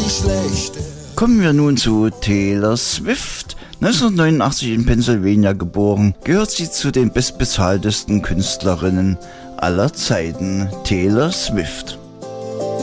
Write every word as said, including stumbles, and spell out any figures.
nicht schlecht. Kommen wir nun zu Taylor Swift. neunzehnhundertneunundachtzig in Pennsylvania geboren, gehört sie zu den bestbezahltesten Künstlerinnen aller Zeiten. Taylor Swift.